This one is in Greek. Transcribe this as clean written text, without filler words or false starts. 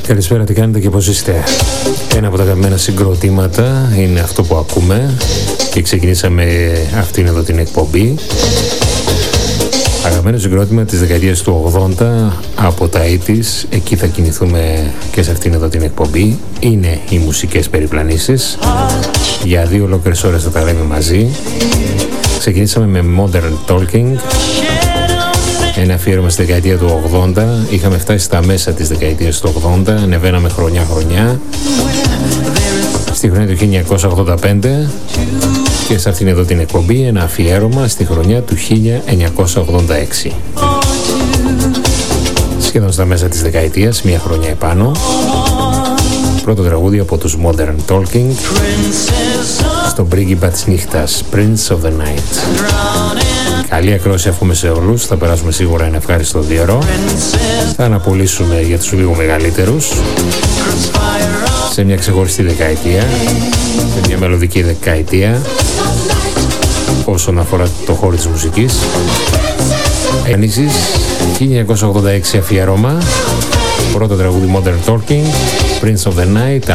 Καλησπέρα, τι κάνετε και πώς είστε? Ένα από τα αγαπημένα συγκροτήματα είναι αυτό που ακούμε και ξεκινήσαμε αυτήν εδώ την εκπομπή. Αγαπημένο συγκρότημα της δεκαετίας του 80 από τα 80's, εκεί θα κινηθούμε και σε αυτήν εδώ την εκπομπή. Είναι οι μουσικές περιπλανήσεις. Για 2 ολόκληρες ώρες θα τα λέμε μαζί. Ξεκινήσαμε με Modern Talking, ένα αφιέρωμα στη δεκαετία του 80. Είχαμε φτάσει στα μέσα της δεκαετίας του 80, ανεβαίναμε χρονιά. Στη χρονιά του 1985 και σε αυτήν εδώ την εκπομπή ένα αφιέρωμα στη χρονιά του 1986. Σχεδόν στα μέσα της δεκαετίας, μια χρονιά επάνω. Πρώτο τραγούδι από τους Modern Talking, στο πρίγκιπα της νύχτας, Prince of the Night. Καλή ακρόαση εύχομαι σε όλους, θα περάσουμε σίγουρα ένα ευχάριστο διώρο. Θα αναπολύσουμε για τους λίγο μεγαλύτερους σε μια ξεχωριστή δεκαετία, σε μια μελωδική δεκαετία όσον αφορά το χώρο της μουσικής. Ενίσεις 1986 αφιέρωμα, πρώτο τραγούδι Modern Talking, Prince of the Night.